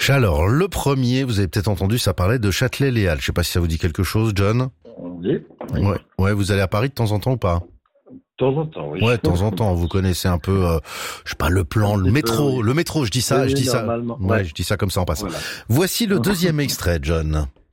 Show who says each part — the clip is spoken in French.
Speaker 1: Alors, le premier, vous avez peut-être entendu, ça parlait de Châtelet-Léal. Je sais pas si ça vous dit quelque chose, John.
Speaker 2: Oui.
Speaker 1: Ouais, vous allez à Paris de temps en temps ou pas?
Speaker 2: De temps en temps, oui.
Speaker 1: Ouais, de temps en temps. Vous connaissez un peu, je sais pas, le plan, le métro,
Speaker 2: oui.
Speaker 1: le métro. Je dis ça,
Speaker 2: Oui,
Speaker 1: je dis ça.
Speaker 2: normalement.
Speaker 1: Ouais, je dis ça comme ça en passant.
Speaker 2: Voilà.
Speaker 1: Voici le deuxième extrait, John.